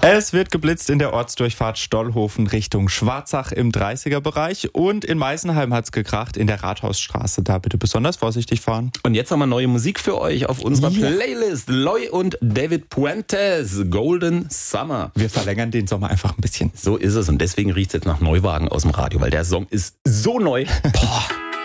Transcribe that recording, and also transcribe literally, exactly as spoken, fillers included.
Es wird geblitzt in der Ortsdurchfahrt Stollhofen Richtung Schwarzach im dreißiger-Bereich und in Meisenheim hat's gekracht in der Rathausstraße. Da bitte besonders vorsichtig fahren. Und jetzt haben wir neue Musik für euch auf unserer Ja. Playlist. Loy und David Puentes, Golden Summer. Wir verlängern den Sommer einfach ein bisschen. So ist es und deswegen riecht es jetzt nach Neuwagen aus dem Radio, weil der Song ist so neu. Boah.